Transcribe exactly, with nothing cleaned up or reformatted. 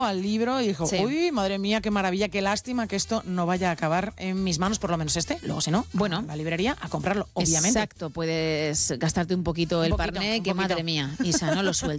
al libro y dijo, Sí. uy, madre mía, qué maravilla, qué lástima que esto no vaya a acabar en mis manos, por lo menos este. Luego, si no, Bueno. a la librería a comprarlo, obviamente. Exacto, puedes gastarte un poquito el Un poquito, parné, un que poquito. madre mía, Isa, no lo sueltes.